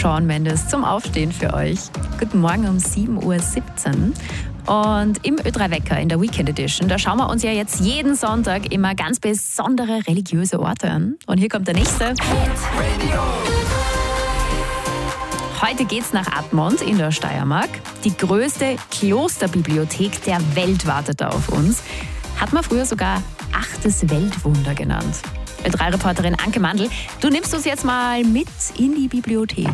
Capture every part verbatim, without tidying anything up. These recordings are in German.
Shawn Mendes zum Aufstehen für euch. Guten Morgen um sieben Uhr siebzehn. Und im Ö drei Wecker in der Weekend Edition, da schauen wir uns ja jetzt jeden Sonntag immer ganz besondere religiöse Orte an. Und hier kommt der nächste. Heute geht's nach Admont in der Steiermark. Die größte Klosterbibliothek der Welt wartet da auf uns. Hat man früher sogar achtes Weltwunder genannt. Ö drei Reporterin Anke Mandl, du nimmst uns jetzt mal mit in die Bibliothek.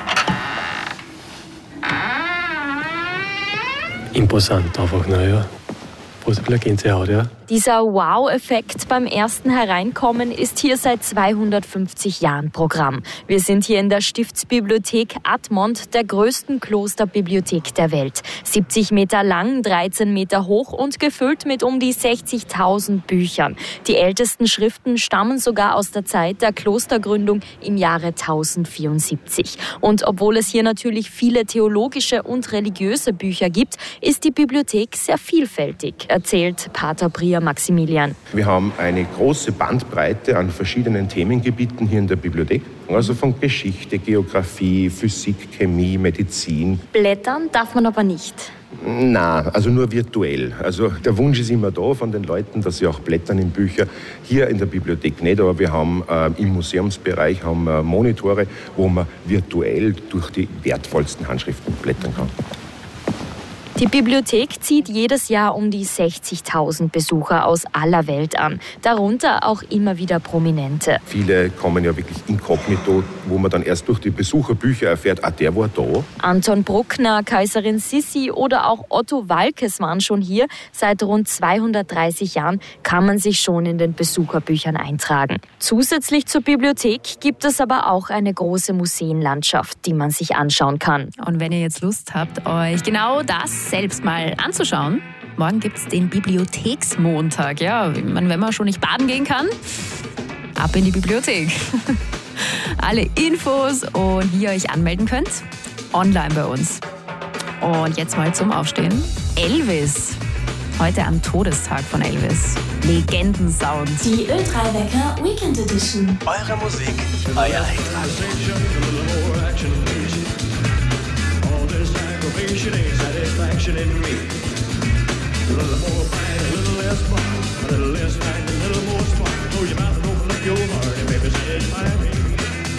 Imposant einfach, naja. Positiv Gänsehaut, ja. Dieser Wow-Effekt beim ersten Hereinkommen ist hier seit zweihundertfünfzig Jahren Programm. Wir sind hier in der Stiftsbibliothek Admont, der größten Klosterbibliothek der Welt. siebzig Meter lang, dreizehn Meter hoch und gefüllt mit um die sechzigtausend Büchern. Die ältesten Schriften stammen sogar aus der Zeit der Klostergründung im Jahre tausendvierundsiebzig. Und obwohl es hier natürlich viele theologische und religiöse Bücher gibt, ist die Bibliothek sehr vielfältig, erzählt Pater Prier Maximilian. Wir haben eine große Bandbreite an verschiedenen Themengebieten hier in der Bibliothek. Also von Geschichte, Geografie, Physik, Chemie, Medizin. Blättern darf man aber nicht. Na, also nur virtuell. Also der Wunsch ist immer da von den Leuten, dass sie auch blättern in Bücher. Hier in der Bibliothek nicht, aber wir haben äh, im Museumsbereich haben, äh, Monitore, wo man virtuell durch die wertvollsten Handschriften blättern kann. Die Bibliothek zieht jedes Jahr um die sechzigtausend Besucher aus aller Welt an, darunter auch immer wieder Prominente. Viele kommen ja wirklich inkognito, wo man dann erst durch die Besucherbücher erfährt, ah, der war da. Anton Bruckner, Kaiserin Sissi oder auch Otto Waalkes waren schon hier. Seit rund zweihundertdreißig Jahren kann man sich schon in den Besucherbüchern eintragen. Zusätzlich zur Bibliothek gibt es aber auch eine große Museenlandschaft, die man sich anschauen kann. Und wenn ihr jetzt Lust habt, euch genau das selbst mal anzuschauen. Morgen gibt es den Bibliotheksmontag. Ja, wenn man schon nicht baden gehen kann, ab in die Bibliothek. Alle Infos und wie ihr euch anmelden könnt, online bei uns. Und jetzt mal zum Aufstehen. Elvis. Heute am Todestag von Elvis. Legendensound. Die Ö drei Wecker Weekend Edition. Eure Musik, euer Hitradio. Satisfaction in me. A little more fight, a little less fun. A little less fight, a little more spark. Oh, your mouth.